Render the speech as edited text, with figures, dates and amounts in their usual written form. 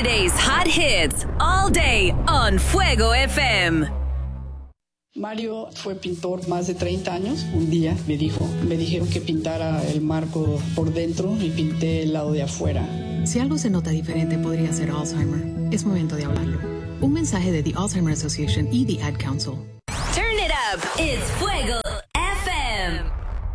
Today's hot hits all day on Fuego FM. Mario fue pintor más de 30 años. Un día me dijeron que pintara el marco por dentro y pinté el lado de afuera. Si algo se nota diferente, podría ser Alzheimer. Es momento de hablarlo. Un mensaje de The Alzheimer Association y The Ad Council. Turn it up. It's Fuego FM.